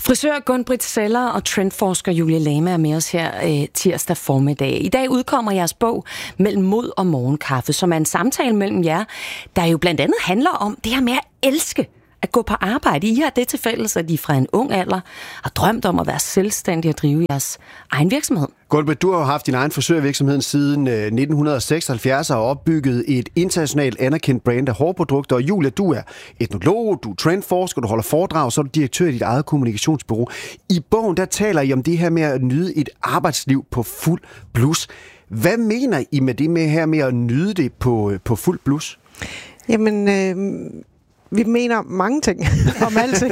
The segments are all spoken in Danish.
Frisør Gun-Britt Zeller og trendforsker Julie Lama er med os her tirsdag formiddag. I dag udkommer jeres bog Mellem mod og morgenkaffe, som er en samtale mellem jer, der jo blandt andet handler om det her med at elske at gå på arbejde. I har det til fælles, at I fra en ung alder har drømt om at være selvstændige og drive jeres egen virksomhed. Gun-Britt, du har haft din egen frisørvirksomhed siden 1976 og har opbygget et internationalt anerkendt brand af hårprodukter. Og Julia, du er etnolog, du er trendforsker, du holder foredrag, og så er du direktør i dit eget kommunikationsbureau. I bogen der taler I om det her med at nyde et arbejdsliv på fuld blus. Hvad mener I med det med at nyde det på fuld blus? Jamen, vi mener mange ting om alting.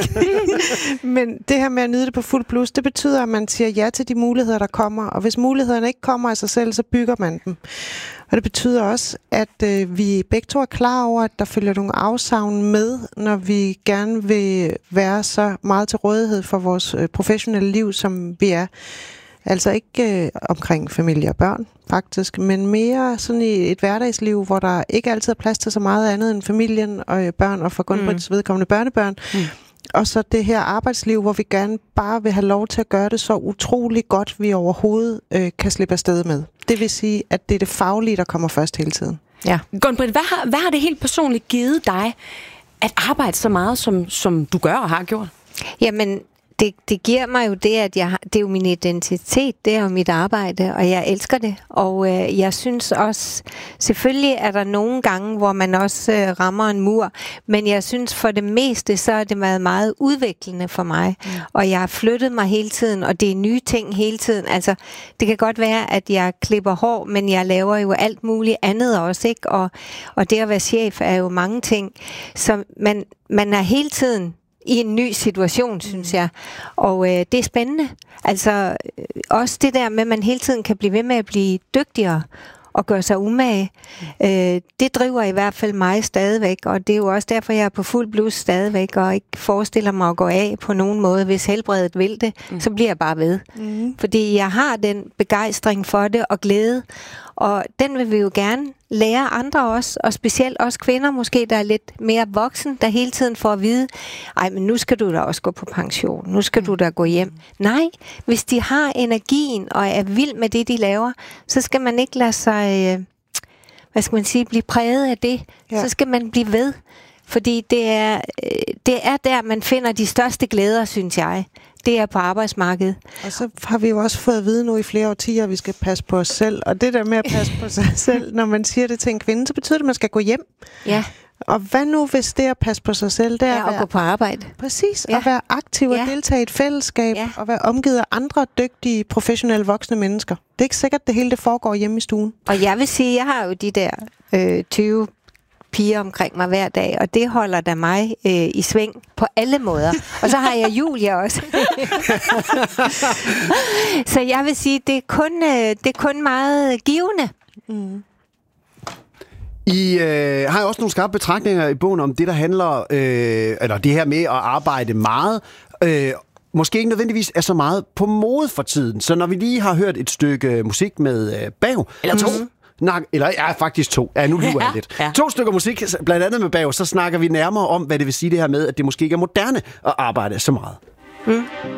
Men det her med at nyde det på fuld plus, det betyder, at man siger ja til de muligheder, der kommer. Og hvis mulighederne ikke kommer af sig selv, så bygger man dem. Og det betyder også, at vi begge to er klar over, at der følger nogle afsavn med, når vi gerne vil være så meget til rådighed for vores professionelle liv, som vi er. Altså ikke omkring familie og børn, faktisk, men mere sådan i et hverdagsliv, hvor der ikke altid er plads til så meget andet end familien og børn, og for Gun-Britts vedkommende børnebørn. Og så det her arbejdsliv, hvor vi gerne bare vil have lov til at gøre det så utroligt godt, vi overhovedet kan slippe afsted med. Det vil sige, at det er det faglige, der kommer først hele tiden. Ja. Gun-Britt, hvad har det helt personligt givet dig at arbejde så meget, som du gør og har gjort? Jamen, det giver mig jo det, at det er jo min identitet, det er jo mit arbejde, og jeg elsker det. Og jeg synes også, selvfølgelig er der nogle gange, hvor man også rammer en mur, men jeg synes for det meste, så er det været meget udviklende for mig. Og jeg har flyttet mig hele tiden, og det er nye ting hele tiden. Altså, det kan godt være, at jeg klipper hår, men jeg laver jo alt muligt andet også, ikke? Og det at være chef er jo mange ting. Så man er hele tiden i en ny situation, synes jeg. Og det er spændende. Altså, også det der med, at man hele tiden kan blive ved med at blive dygtigere og gøre sig umage. Det driver i hvert fald mig stadigvæk, og det er jo også derfor, jeg er på fuld blus stadigvæk, og ikke forestiller mig at gå af på nogen måde. Hvis helbredet vil det, så bliver jeg bare ved. Fordi jeg har den begejstring for det og glæde, og den vil vi jo gerne lære andre også, og specielt også kvinder måske, der er lidt mere voksen, der hele tiden får at vide, ej, men nu skal du da også gå på pension, nu skal du da gå hjem. Nej, hvis de har energien og er vild med det, de laver, så skal man ikke lade sig, blive præget af det. Ja. Så skal man blive ved, fordi det er der, man finder de største glæder, synes jeg. Det er på arbejdsmarkedet. Og så har vi jo også fået at vide nu i flere årtier, at vi skal passe på os selv. Og det der med at passe på sig selv, når man siger det til en kvinde, så betyder det, at man skal gå hjem. Ja. Og hvad nu, hvis det at passe på sig selv, det er at gå på arbejde? Præcis, at være aktiv og deltage i et fællesskab, og være omgivet af andre dygtige, professionelle voksne mennesker. Det er ikke sikkert, det hele det foregår hjemme i stuen. Og jeg vil sige, jeg har jo de der 20 piger omkring mig hver dag, og det holder da mig i sving på alle måder. Og så har jeg Julia også. Så jeg vil sige, det er kun meget givende. I har jo også nogle skarpe betragtninger i bogen om det, der handler, eller det her med at arbejde meget, måske ikke nødvendigvis er så meget på mode for tiden. Så når vi lige har hørt et stykke musik med Bav, eller to, faktisk to. Ja, nu lyver jeg lidt. Ja. 2 stykker musik, blandt andet med Bav, så snakker vi nærmere om, hvad det vil sige det her med, at det måske ikke er moderne at arbejde så meget.